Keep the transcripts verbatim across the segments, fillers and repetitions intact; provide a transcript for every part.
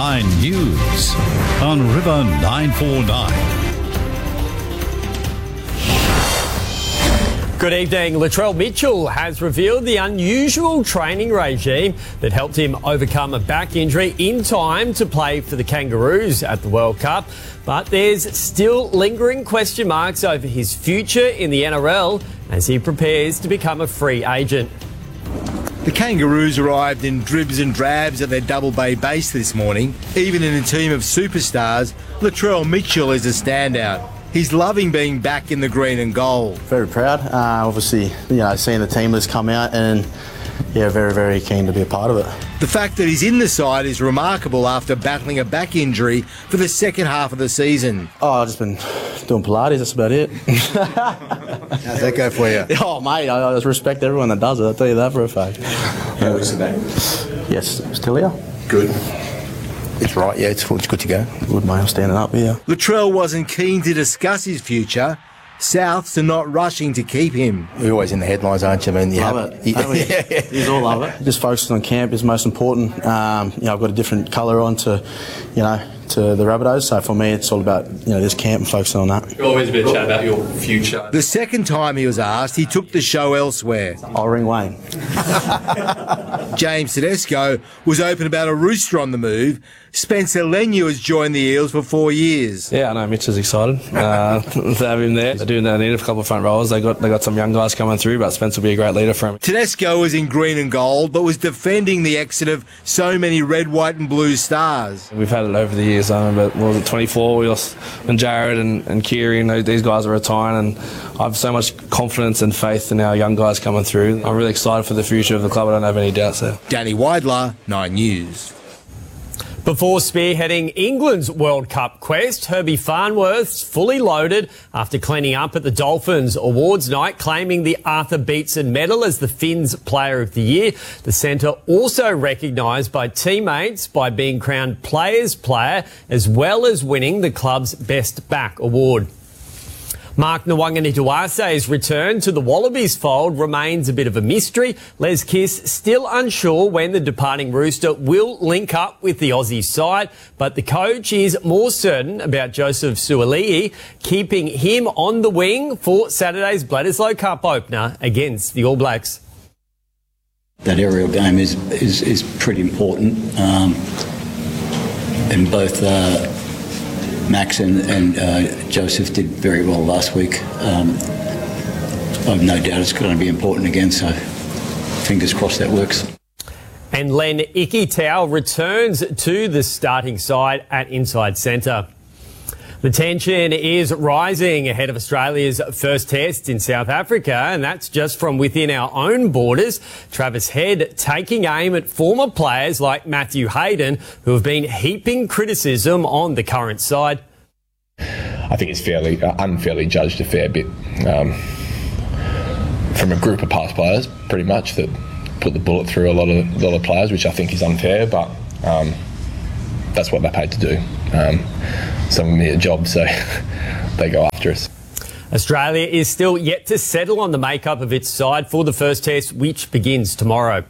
Nine News on River nine four nine. Good evening. Latrell Mitchell has revealed the unusual training regime that helped him overcome a back injury in time to play for the Kangaroos at the World Cup. But there's still lingering question marks over his future in the N R L as he prepares to become a free agent. The Kangaroos arrived in dribs and drabs at their Double Bay base this morning. Even in a team of superstars, Latrell Mitchell is a standout. He's loving being back in the green and gold. Very proud. Uh, obviously, you know, seeing the team list come out and, yeah, very, very keen to be a part of it. The fact that he's in the side is remarkable after battling a back injury for the second half of the season. Oh, I've just been doing Pilates, that's about it. How's that go for you? Oh, mate, I, I just respect everyone that does it, I'll tell you that for a fact. How is the back? Yes, still here. Good. It's right, yeah, it's, it's good to go. Good, mate, I'm standing up here. Latrell wasn't keen to discuss his future. Souths are not rushing to keep him. You're always in the headlines, aren't you? I mean, you love have, it. You, yeah, yeah. He's all love it. Just focusing on camp is most important. Um, you know, I've got a different colour on to, you know, to the Rabbitohs. So for me, it's all about, you know, this camp and focusing on that. There's always a bit of chat about your future. The second time he was asked, he took the show elsewhere. I'll ring Wayne. James Tedesco was open about a rooster on the move. Spencer Leniu has joined the Eels for four years. Yeah, I know Mitch is excited uh, to have him there. They're doing that need a couple of front rows. They got they got some young guys coming through, but Spencer will be a great leader for him. Tedesco was in green and gold, but was defending the exit of so many red, white and blue stars. We've had it over the years, I know, but what was it, twenty-four, we lost, and Jared and, and Kiri, and these guys are retiring, and I have so much confidence and faith in our young guys coming through. I'm really excited for the future of the club. I don't have any doubts there. Danny Weidler, Nine News. Before spearheading England's World Cup quest, Herbie Farnworth's fully loaded after cleaning up at the Dolphins Awards night, claiming the Arthur Beetson Medal as the Finns Player of the Year. The centre also recognised by teammates by being crowned Players Player, as well as winning the club's Best Back award. Mark Nwanganituase's return to the Wallabies fold remains a bit of a mystery. Les Kiss still unsure when the departing Rooster will link up with the Aussie side, but the coach is more certain about Joseph Suaalii, keeping him on the wing for Saturday's Bledisloe Cup opener against the All Blacks. That aerial game is is, is pretty important, um, and both uh, Max and, and uh, Joseph did very well last week. Um, I've no doubt it's going to be important again, so fingers crossed that works. And Len Ikitau returns to the starting side at inside centre. The tension is rising ahead of Australia's first test in South Africa, and that's just from within our own borders. Travis Head taking aim at former players like Matthew Hayden, who have been heaping criticism on the current side. I think it's fairly uh, unfairly judged a fair bit um, from a group of past players, pretty much, that put the bullet through a lot of a lot of players, which I think is unfair, but um, that's what they're paid to do. Um, some of them need a job, so they go after us. Australia is still yet to settle on the makeup of its side for the first test, which begins tomorrow.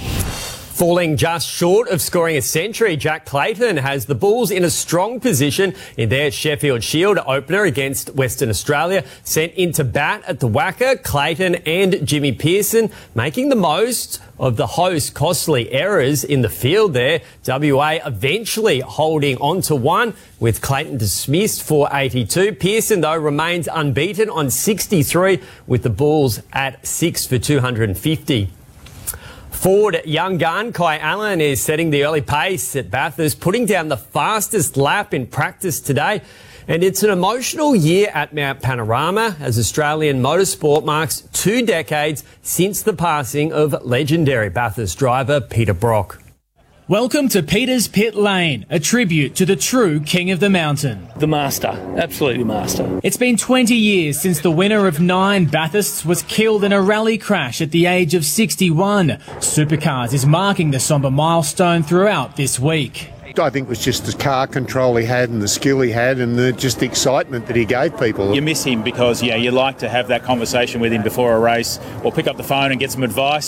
Falling just short of scoring a century, Jack Clayton has the Bulls in a strong position in their Sheffield Shield opener against Western Australia. Sent into bat at the Wacker, Clayton and Jimmy Pearson making the most of the host costly errors in the field there. W A eventually holding on to one, with Clayton dismissed for eighty-two. Pearson, though, remains unbeaten on sixty-three, with the Bulls at six for two hundred fifty. Ford young gun Kai Allen is setting the early pace at Bathurst, putting down the fastest lap in practice today. And it's an emotional year at Mount Panorama as Australian motorsport marks two decades since the passing of legendary Bathurst driver Peter Brock. Welcome to Peter's Pit Lane, a tribute to the true king of the mountain. The master, absolutely master. It's been twenty years since the winner of nine Bathursts was killed in a rally crash at the age of sixty-one. Supercars is marking the sombre milestone throughout this week. I think it was just the car control he had and the skill he had and the just the excitement that he gave people. You miss him because, yeah, you like to have that conversation with him before a race or pick up the phone and get some advice.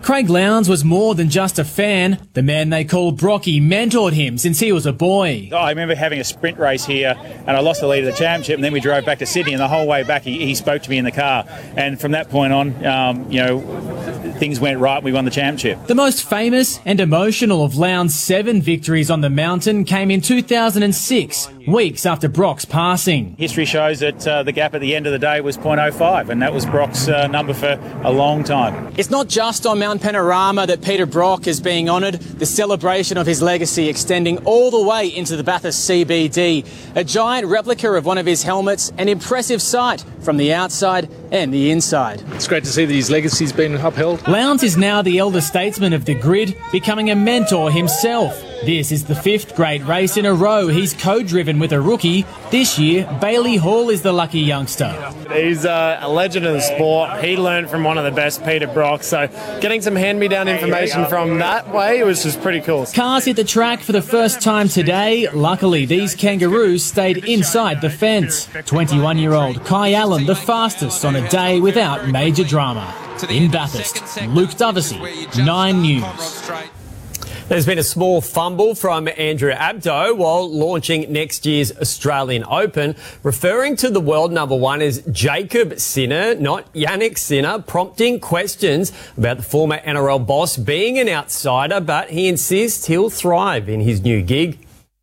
Craig Lowndes was more than just a fan. The man they called Brocky mentored him since he was a boy. Oh, I remember having a sprint race here and I lost the lead of the championship, and then we drove back to Sydney, and the whole way back he, he spoke to me in the car, and from that point on, um, you know, things went right and we won the championship. The most famous and emotional of Lowndes' seven victories on the mountain came in two thousand six, weeks after Brock's passing. History shows that uh, the gap at the end of the day was point oh five, and that was Brock's uh, number for a long time. It's not just on Mount Panorama that Peter Brock is being honoured. The celebration of his legacy extending all the way into the Bathurst C B D. A giant replica of one of his helmets, an impressive sight from the outside and the inside. It's great to see that his legacy's been upheld. Lowndes is now the elder statesman of the grid, becoming a mentor himself. This is the fifth great race in a row he's co-driven with a rookie. This year, Bailey Hall is the lucky youngster. He's uh, a legend of the sport. He learned from one of the best, Peter Brock, so getting some hand-me-down information from that way was just pretty cool. Cars hit the track for the first time today. Luckily, these kangaroos stayed inside the fence. twenty-one-year-old Kai Allen, the fastest on a day without major drama. In Bathurst, Luke Dovesey, Nine News. There's been a small fumble from Andrew Abdo while launching next year's Australian Open, referring to the world number one as Jacob Sinner, not Yannick Sinner, prompting questions about the former N R L boss being an outsider, but he insists he'll thrive in his new gig.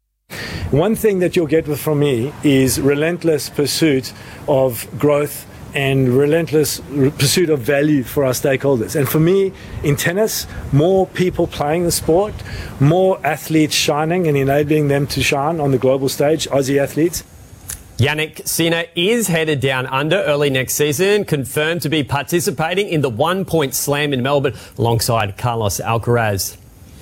One thing that you'll get from me is relentless pursuit of growth and relentless pursuit of value for our stakeholders. And for me, in tennis, more people playing the sport, more athletes shining and enabling them to shine on the global stage, Aussie athletes. Yannick Sinner is headed down under early next season, confirmed to be participating in the one-point slam in Melbourne alongside Carlos Alcaraz.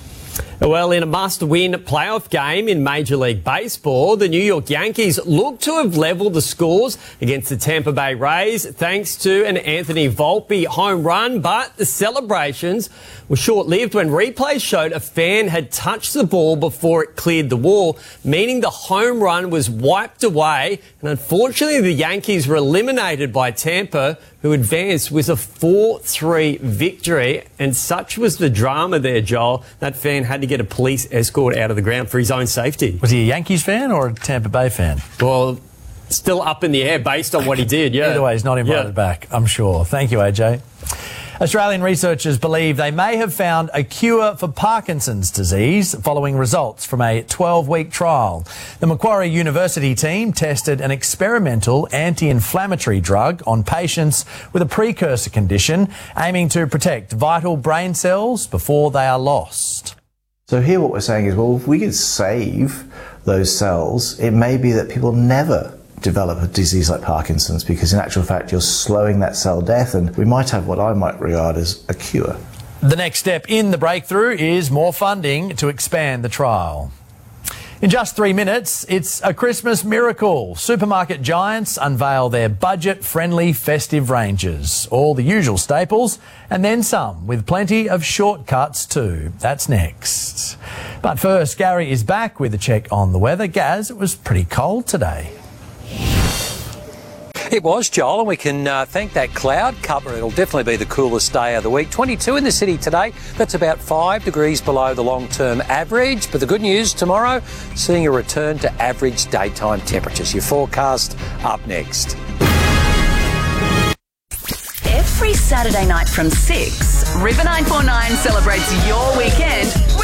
Well, in a must-win playoff game in Major League Baseball, the New York Yankees look to have levelled the scores against the Tampa Bay Rays thanks to an Anthony Volpe home run, but the celebrations were short-lived when replays showed a fan had touched the ball before it cleared the wall, meaning the home run was wiped away, and unfortunately the Yankees were eliminated by Tampa, who advanced with a four three victory, and such was the drama there, Joel. That fan had to get a police escort out of the ground for his own safety. Was he a Yankees fan or a Tampa Bay fan? Well, still up in the air based on what he did, yeah. Either way, he's not invited yeah. back, I'm sure. Thank you, A J. Australian researchers believe they may have found a cure for Parkinson's disease following results from a twelve-week trial. The Macquarie University team tested an experimental anti-inflammatory drug on patients with a precursor condition, aiming to protect vital brain cells before they are lost. So here what we're saying is, well, if we could save those cells, it may be that people never develop a disease like Parkinson's, because in actual fact you're slowing that cell death, and we might have what I might regard as a cure. The next step in the breakthrough is more funding to expand the trial. In just three minutes, it's a Christmas miracle. Supermarket giants unveil their budget-friendly festive ranges. All the usual staples, and then some, with plenty of shortcuts too. That's next. But first, Gary is back with a check on the weather. Gaz, it was pretty cold today. It was, Joel, and we can uh, thank that cloud cover. It'll definitely be the coolest day of the week. twenty-two in the city today. That's about five degrees below the long-term average. But the good news tomorrow, seeing a return to average daytime temperatures. Your forecast up next. Every Saturday night from six, River nine four nine celebrates your weekend